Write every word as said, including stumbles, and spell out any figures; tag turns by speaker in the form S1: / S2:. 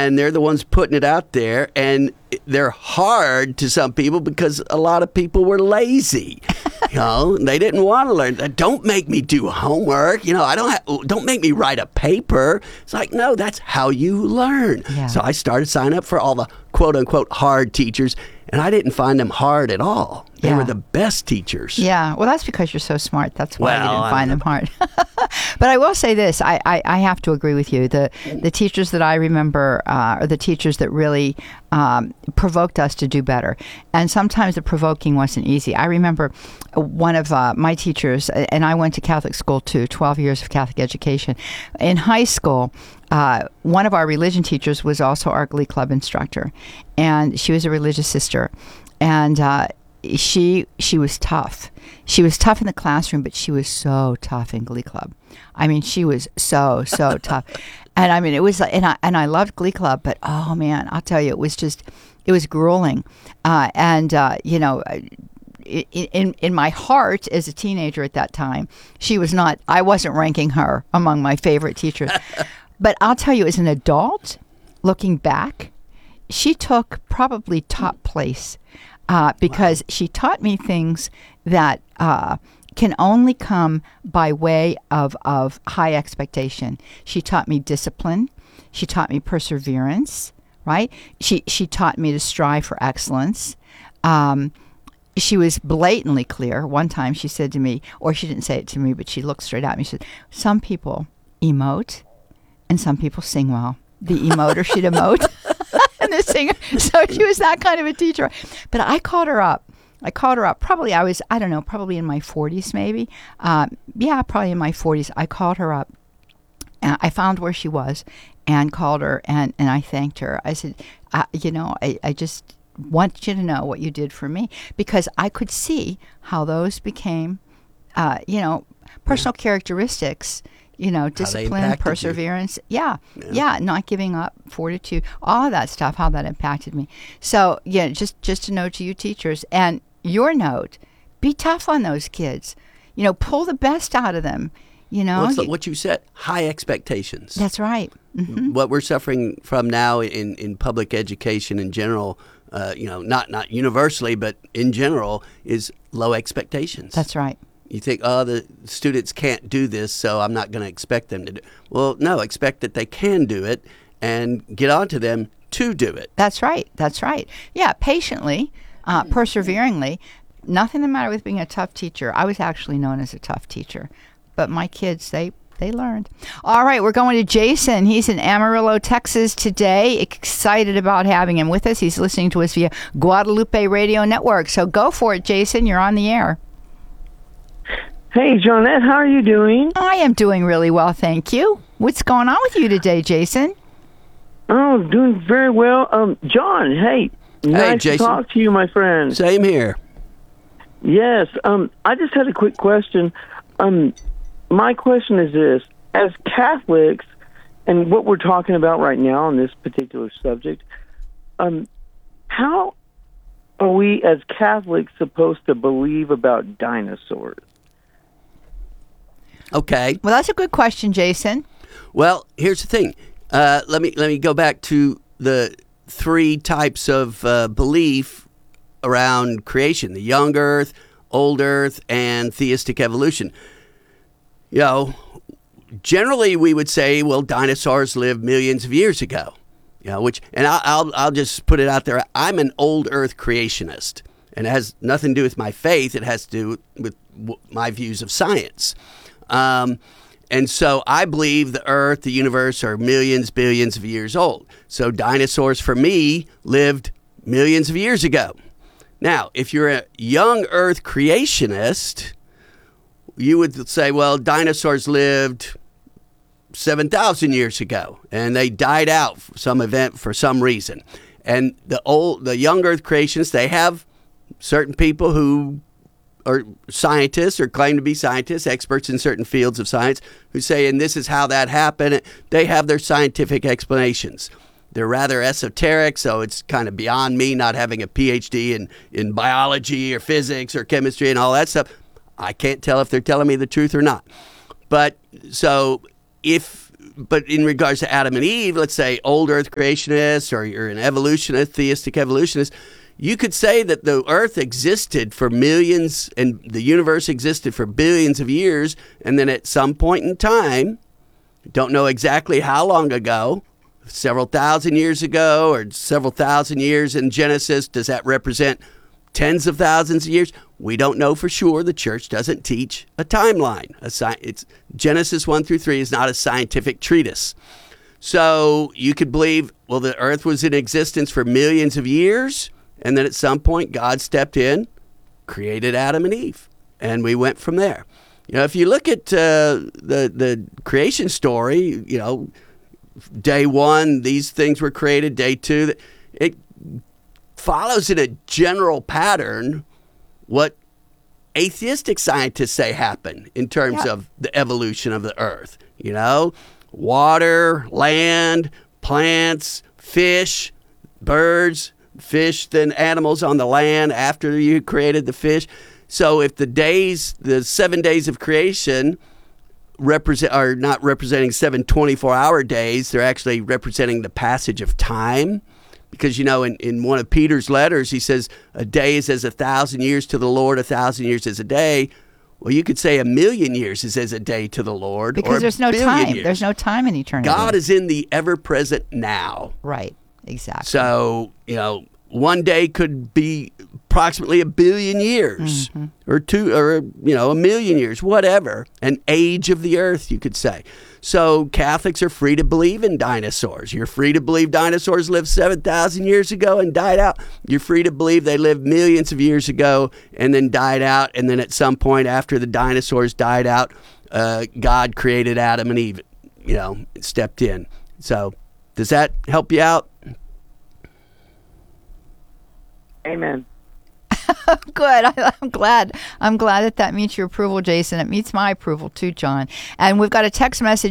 S1: and they're the ones putting it out there, and they're hard to some people because a lot of people were lazy. You know, they didn't want to learn. Don't make me do homework. You know, I don't have, don't make me write a paper. It's like, no, that's how you learn.
S2: Yeah.
S1: So I started signing up for all the quote unquote hard teachers, and I didn't find them hard at all. They
S2: Yeah.
S1: were the best teachers.
S2: Yeah, well, that's because you're so smart. That's why you
S1: Well,
S2: didn't
S1: I'm
S2: find them hard. But I will say this: I, I, I have to agree with you. The the teachers that I remember uh, are the teachers that really um, provoked us to do better. And sometimes the provoking wasn't easy. I remember one of uh, my teachers, and I went to Catholic school too, twelve years of Catholic education. In high school, uh, one of our religion teachers was also our Glee Club instructor, and she was a religious sister, and. Uh, She she was tough. She was tough in the classroom, but she was so tough in Glee Club. I mean, she was so so tough, and I mean, it was and I and I loved Glee Club, but oh man, I'll tell you, it was just it was grueling, uh, and uh, you know. In in my heart as a teenager at that time, she was not. I wasn't ranking her among my favorite teachers, but I'll tell you, as an adult, looking back, she took probably top place. Uh, because wow. She taught me things that uh, can only come by way of, of high expectation. She taught me discipline. She taught me perseverance, right? She she taught me to strive for excellence. Um, she was blatantly clear. One time she said to me, or she didn't say it to me, but she looked straight at me. She said, some people emote and some people sing well. The emoter should emote. And the singer. So she was that kind of a teacher. But I called her up. I called her up. Probably I was, I don't know, probably in my forties maybe. Um, yeah, probably in my forties. I called her up. And I found where she was and called her and, and I thanked her. I said, I, you know, I, I just want you to know what you did for me. Because I could see how those became, uh, you know, personal yeah. characteristics. You know, discipline, perseverance. Yeah, yeah, yeah, not giving up, fortitude, all of that stuff, how that impacted me. So, yeah, just, just a note to you teachers. And your note, be tough on those kids. You know, pull the best out of them. You know.
S1: Well, it's like what you said, high expectations.
S2: That's right. Mm-hmm.
S1: What we're suffering from now in, in public education in general, uh, you know, not, not universally, but in general, is low expectations.
S2: That's right.
S1: You think, oh, the students can't do this, so I'm not going to expect them to do it. Well, no, expect that they can do it and get on to them to do it.
S2: That's right. That's right. Yeah, patiently, uh, perseveringly. Nothing the matter with being a tough teacher. I was actually known as a tough teacher. But my kids, they, they learned. All right, we're going to Jason. He's in Amarillo, Texas today. Excited about having him with us. He's listening to us via Guadalupe Radio Network. So go for it, Jason. You're on the air.
S3: Hey, Johnette, how are you doing?
S2: I am doing really well, thank you. What's going on with you today, Jason?
S3: Oh, doing very well. Um, John, hey, nice
S1: hey, Jason.
S3: to talk to you, my friend.
S1: Same here.
S3: Yes, um, I just had a quick question. Um, my question is this. As Catholics, and what we're talking about right now on this particular subject, um, how are we as Catholics supposed to believe about dinosaurs?
S1: Okay.
S2: Well, that's a good question, Jason.
S1: Well, here's the thing. Uh, let me let me go back to the three types of uh, belief around creation: the young Earth, old Earth, and theistic evolution. You know, generally we would say, well, dinosaurs lived millions of years ago. You know, which, and I'll I'll, I'll just put it out there. I'm an old Earth creationist, and it has nothing to do with my faith. It has to do with my views of science. Um, and so I believe the Earth, the universe are millions, billions of years old. So dinosaurs for me lived millions of years ago. Now, if you're a young Earth creationist, you would say, well, dinosaurs lived seven thousand years ago and they died out for some event for some reason. And the old, the young Earth creationists, they have certain people who or scientists or claim to be scientists, experts in certain fields of science, who say, and this is how that happened. They have their scientific explanations. They're rather esoteric, so it's kind of beyond me not having a P H D in, in biology or physics or chemistry and all that stuff. I can't tell if they're telling me the truth or not. But so if but in regards to Adam and Eve, let's say old earth creationists or you're an evolutionist, theistic evolutionist, you could say that the earth existed for millions and the universe existed for billions of years. And then at some point in time, don't know exactly how long ago, several thousand years ago or several thousand years in Genesis, does that represent tens of thousands of years? We don't know for sure. The church doesn't teach a timeline. A sci- it's Genesis one through three is not a scientific treatise. So you could believe, well, the earth was in existence for millions of years, and then at some point God stepped in, created Adam and Eve, and we went from there. You know, if you look at uh, the the creation story, you know, day one, these things were created. Day two, it follows in a general pattern what atheistic scientists say happened in terms
S2: yeah.
S1: of the evolution of the earth. You know, water, land, plants, fish, birds, fish, then animals on the land after you created the fish. So if the days, the seven days of creation represent are not representing seven twenty-four hour days, they're actually representing the passage of time. Because, you know, in, in one of Peter's letters, he says, a day is as a thousand years to the Lord, a thousand years as a day. Well, you could say a million years is as a day to the Lord.
S2: Because
S1: or
S2: there's no time.
S1: Years.
S2: There's no time in eternity.
S1: God is in the ever-present now.
S2: Right, exactly.
S1: So, you know, one day could be approximately a billion years mm-hmm. or two or, you know, a million years, whatever. An age of the earth, you could say. So Catholics are free to believe in dinosaurs. You're free to believe dinosaurs lived seven thousand years ago and died out. You're free to believe they lived millions of years ago and then died out. And then at some point after the dinosaurs died out, uh, God created Adam and Eve, you know, stepped in. So does that help you out?
S3: Amen.
S2: Good. I, I'm glad. I'm glad that that meets your approval, Jason. It meets my approval too, John. And we've got a text message